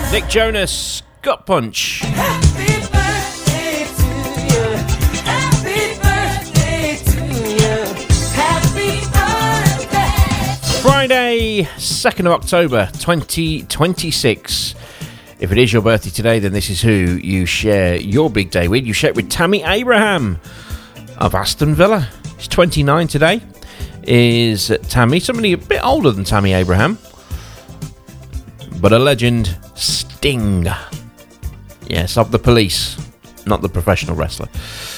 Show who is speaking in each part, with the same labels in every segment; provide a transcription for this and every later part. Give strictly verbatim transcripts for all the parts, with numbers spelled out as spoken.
Speaker 1: Nick Jonas, Gut Punch.
Speaker 2: Happy birthday to you. Happy birthday to you. Happy birthday.
Speaker 1: Friday, second of October, twenty twenty-six. If it is your birthday today, then this is who you share your big day with. You share it with Tammy Abraham of Aston Villa. She's twenty-nine today. Is Tammy, somebody a bit older than Tammy Abraham, but a legend, Sting. Yes, of the Police, not the professional wrestler.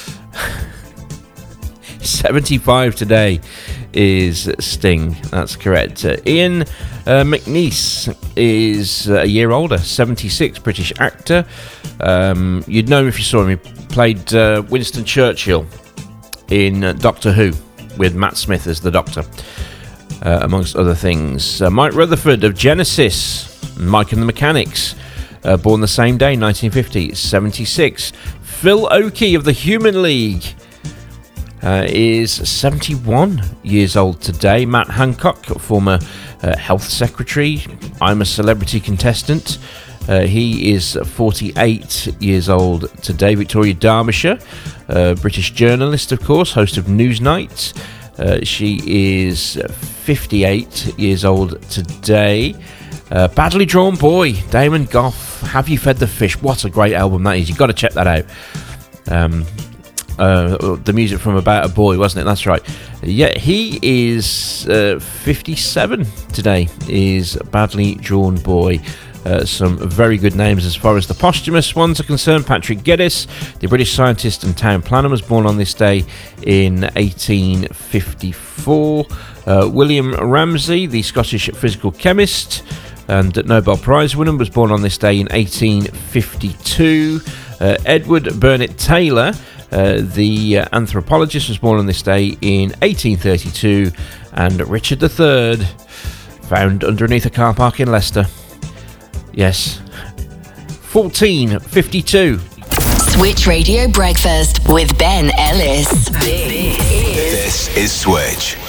Speaker 1: seventy-five today is Sting. That's correct. Uh, Ian uh, McNeice is uh, a year older, seventy-six, British actor. Um, you'd know him if you saw him. He played uh, Winston Churchill in uh, Doctor Who with Matt Smith as the Doctor, uh, amongst other things. Uh, Mike Rutherford of Genesis, Mike and the Mechanics, uh, born the same day, nineteen fifty, seventy-six. Phil Oakey of the Human League uh, is seventy-one years old today. Matt Hancock, former uh, health secretary, I'm a Celebrity contestant. Uh, he is forty-eight years old today. Victoria Derbyshire, uh, British journalist, of course, host of Newsnight. Uh, she is fifty-eight years old today. Uh, Badly Drawn Boy, Damon Gough, Have You Fed the Fish? What a great album that is. You've got to check that out. Um, uh, the music from About a Boy, wasn't it? That's right. Yeah, he is uh, fifty-seven today, is Badly Drawn Boy. Uh, some very good names as far as the posthumous ones are concerned. Patrick Geddes, the British scientist and town planner, was born on this day in eighteen fifty-four. Uh, William Ramsay, the Scottish physical chemist and Nobel Prize winner, was born on this day in eighteen fifty-two. Uh, Edward Burnett Taylor, uh, the uh, anthropologist, was born on this day in eighteen thirty-two. And Richard the Third, found underneath a car park in Leicester. Yes, fourteen fifty-two.
Speaker 3: Switch Radio Breakfast with Ben Ellis.
Speaker 4: This is Switch.